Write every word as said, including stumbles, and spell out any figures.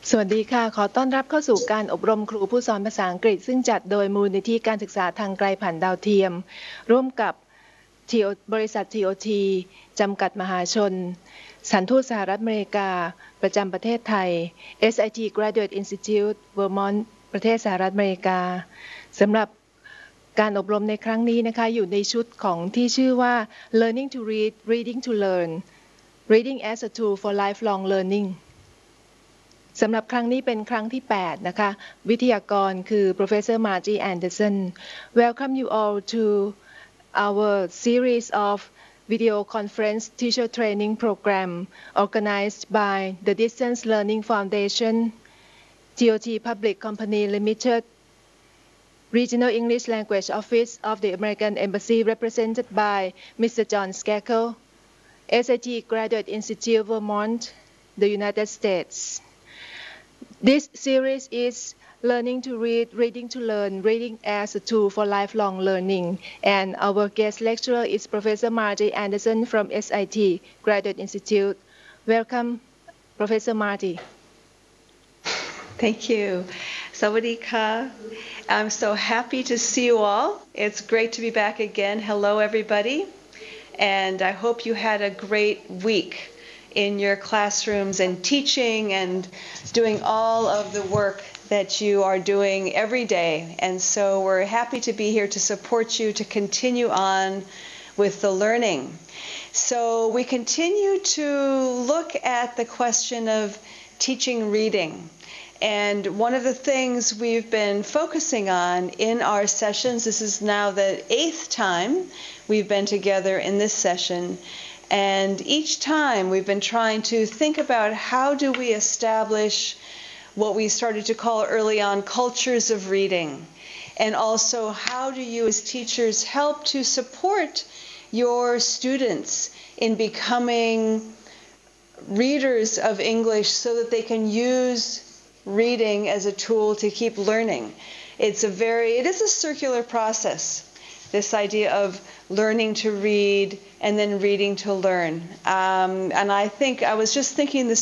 สวัสดีค่ะขอต้อนรับเข้าสู่การอบรมครูผู้สอนภาษาอังกฤษซึ่งจัดโดยมูลนิธิการศึกษาทางไกลผ่านดาวเทียมร่วมกับบริษัท ที โอ ที จำกัดมหาชนสถานทูตสหรัฐอเมริกาประจำประเทศไทย เอส ไอ ที Graduate Institute Vermont ประเทศสหรัฐอเมริกาสำหรับการอบรมในครั้งนี้นะคะอยู่ในชุดของที่ชื่อว่า Learning to Read Reading to Learn Reading as a Tool for Lifelong Learningสำหรับครั้งนี้เป็นครั้งที่แปดนะคะวิทยากรคือ Professor Margie Anderson Welcome you all to our series of video conference teacher training program organized by the Distance Learning Foundation, ที โอ ที Public Company Limited, Regional English Language Office of the American Embassy represented by Mister John Skakel, เอส ไอ ที Graduate Institute Vermont, the United States.This series is Learning to Read, Reading to Learn, Reading as a Tool for Lifelong Learning. And our guest lecturer is Professor Margie Anderson from เอส ไอ ที Graduate Institute. Welcome, Professor Margie. Thank you. Sawadika. I'm so happy to see you all. It's great to be back again. Hello, everybody. And I hope you had a great week.in your classrooms and teaching and doing all of the work that you are doing every day. And so we're happy to be here to support you to continue on with the learning. So we continue to look at the question of teaching reading. And one of the things we've been focusing on in our sessions, this is now the eighth time we've been together in this session.And each time we've been trying to think about how do we establish what we started to call early on cultures of reading, and also how do you as teachers help to support your students in becoming readers of English so that they can use reading as a tool to keep learning. It's a very, it is a circular process.This idea of learning to read and then reading to learn. Um, and I think, I was just thinking this